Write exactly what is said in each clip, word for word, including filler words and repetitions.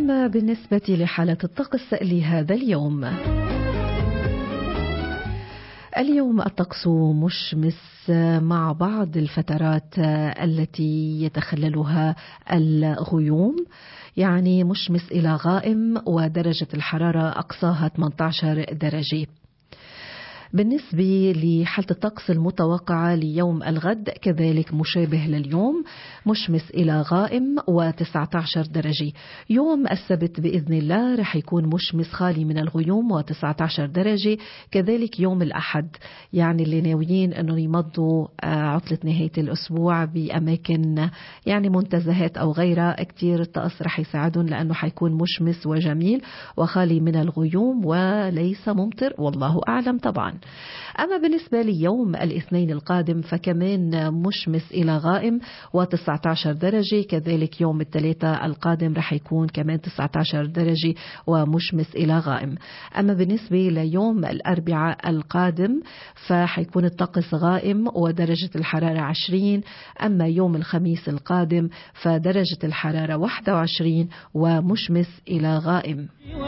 أما بالنسبة لحالة الطقس لهذا اليوم، اليوم الطقس مشمس مع بعض الفترات التي يتخللها الغيوم، يعني مشمس إلى غائم، ودرجة الحرارة أقصاها ثمانية عشر درجة. بالنسبة لحالة الطقس المتوقعة ليوم الغد كذلك مشابه لليوم، مشمس إلى غائم وتسعة عشر درجة. يوم السبت بإذن الله رح يكون مشمس خالي من الغيوم وتسعة عشر درجة. كذلك يوم الأحد، يعني اللي ناويين أنه يمضوا عطلة نهاية الأسبوع بأماكن يعني منتزهات أو غيرها، كتير الطقس رح يساعدهم لأنه حيكون مشمس وجميل وخالي من الغيوم وليس ممطر، والله أعلم طبعا. أما بالنسبة ليوم الاثنين القادم فكمان مشمس إلى غائم وتسعة عشر درجة. كذلك يوم الثلاثاء القادم رح يكون كمان تسعة عشر درجة ومشمس إلى غائم. أما بالنسبة ليوم الأربعاء القادم فحيكون الطقس غائم ودرجة الحرارة عشرين. أما يوم الخميس القادم فدرجة الحرارة واحد وعشرين ومشمس إلى غائم.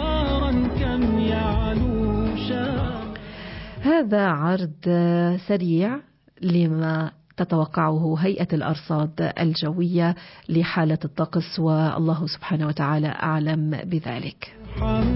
هذا عرض سريع لما تتوقعه هيئة الأرصاد الجوية لحالة الطقس، والله سبحانه وتعالى أعلم بذلك.